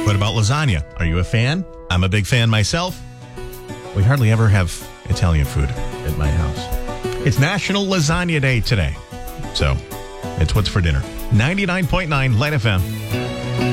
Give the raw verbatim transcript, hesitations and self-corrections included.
What about lasagna? Are you a fan? I'm a big fan myself. We hardly ever have Italian food at my house. It's National Lasagna Day today. So, it's what's for dinner. ninety-nine point nine Light F M.